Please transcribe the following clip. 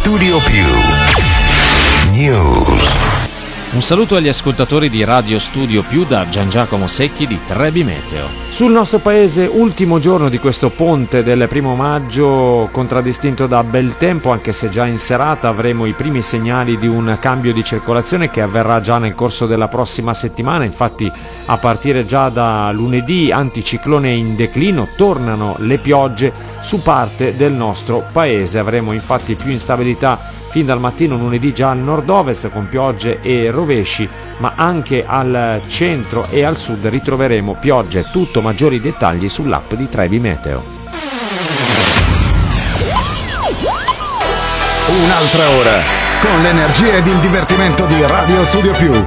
Studio Più News. Un saluto agli ascoltatori di Radio Studio Più da Gian Giacomo Secchi di Trebi Meteo. Sul nostro paese, ultimo giorno di questo ponte del 1° maggio, contraddistinto da bel tempo, anche se già in serata avremo i primi segnali di un cambio di circolazione che avverrà già nel corso della prossima settimana. Infatti, a partire già da lunedì, anticiclone in declino, tornano le piogge su parte del nostro paese. Avremo infatti più instabilità fin dal mattino lunedì già al nord-ovest con piogge e rovesci, ma anche al centro e al sud ritroveremo piogge. Tutto, maggiori dettagli sull'app di Trebi Meteo. Un'altra ora con l'energia ed il divertimento di Radio Studio Più.